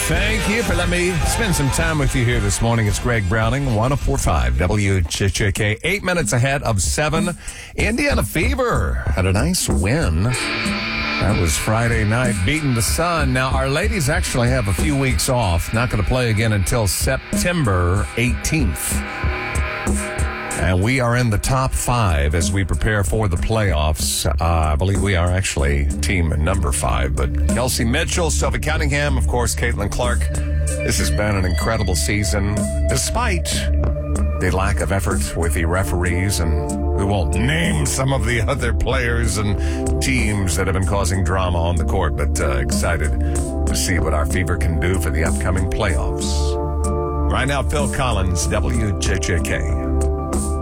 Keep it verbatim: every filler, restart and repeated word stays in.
Thank you for letting me spend some time with you here this morning. It's Greg Browning, one oh four point five W J K. Eight minutes ahead of seven. Indiana Fever had a nice win. That was Friday night, beating the Sun. Now, our ladies actually have a few weeks off. Not going to play again until September eighteenth. And we are in the top five as we prepare for the playoffs. Uh, I believe we are actually team number five. But Kelsey Mitchell, Sophie Cunningham, of course, Caitlin Clark. This has been an incredible season, despite the lack of effort with the referees. And we won't name some of the other players and teams that have been causing drama on the court. But uh, excited to see what our Fever can do for the upcoming playoffs. Right now, Phil Collins, W J J K.